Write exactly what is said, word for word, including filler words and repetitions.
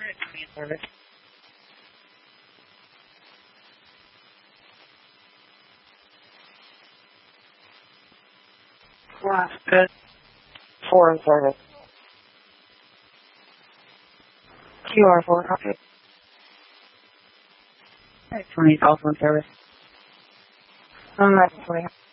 Service. Last good. Four in service. Q R four, copy. twenty telephone service. Um, that's twenty.